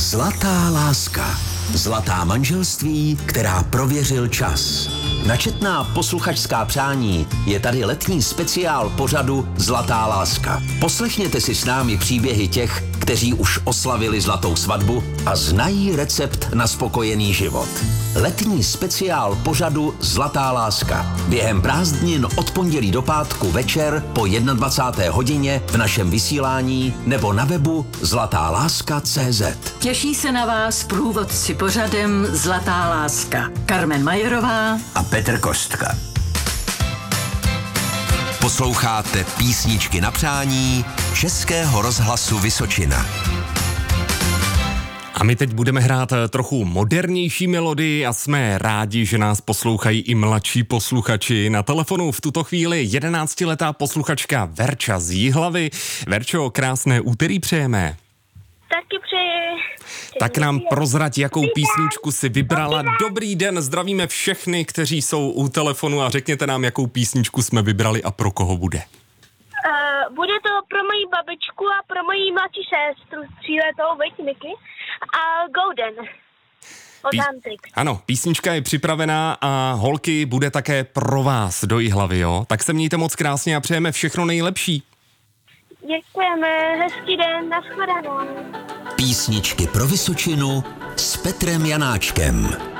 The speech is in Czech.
Zlatá láska. Zlatá manželství, která prověřil čas. Na četná posluchačská přání je tady letní speciál pořadu Zlatá láska. Poslechněte si s námi příběhy těch, kteří už oslavili zlatou svatbu a znají recept na spokojený život. Letní speciál pořadu Zlatá láska. Během prázdnin od pondělí do pátku večer po 21. hodině v našem vysílání nebo na webu zlatáláska.cz. Těší se na vás průvodci pořadem Zlatá láska. Carmen Majerová A Petr Kostka. Posloucháte písničky na přání Českého rozhlasu Vysočina. A my teď budeme hrát trochu modernější melodii a jsme rádi, že nás poslouchají i mladší posluchači. Na telefonu v tuto chvíli 11letá posluchačka Verča z Jihlavy. Verčo, krásné úterý přejeme. Taky přeji. Tak nám prozrať, jakou písničku si vybrala. Dobrý den, zdravíme všechny, kteří jsou u telefonu a řekněte nám, jakou písničku jsme vybrali a pro koho bude. Bude to pro moji babičku a pro moji mladší sestru z 3letou, veď Niky, a Golden. Ano, písnička je připravená a holky bude také pro vás do Jihlavy, jo? Tak se mějte moc krásně a přejeme všechno nejlepší. Děkujeme, hezký den, nashledanou. Písničky pro Vysočinu s Petrem Janáčkem.